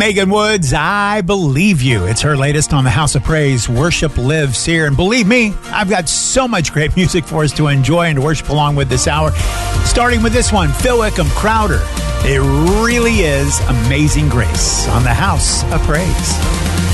Megan Woods, I Believe You. It's her latest on the House of Praise. Worship lives here. And believe me, I've got so much great music for us to enjoy and to worship along with this hour. Starting with this one, Phil Wickham, Crowder. It really is Amazing Grace on the House of Praise.